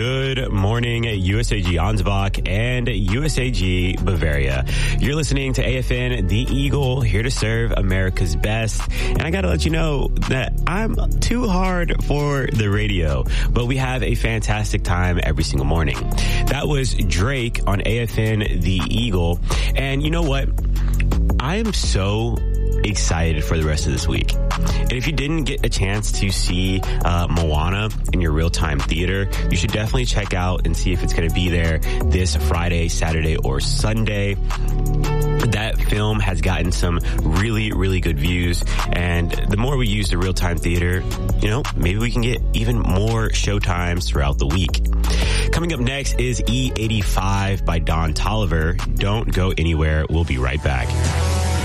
Good morning, USAG Ansbach and USAG Bavaria. You're listening to AFN The Eagle, here to serve America's best. And I gotta let you know that I'm too hard for the radio, but we have a fantastic time every single morning. That was Drake on AFN The Eagle. And you know what? I am so excited for the rest of this week. And if you didn't get a chance to see Moana in your real-time theater, you should definitely check out and see if it's going to be there this Friday, Saturday, or Sunday. That film has gotten some really, really good views. And the more we use the real-time theater, you know, maybe we can get even more showtimes throughout the week. Coming up next is E85 by Don Toliver. Don't go anywhere. We'll be right back.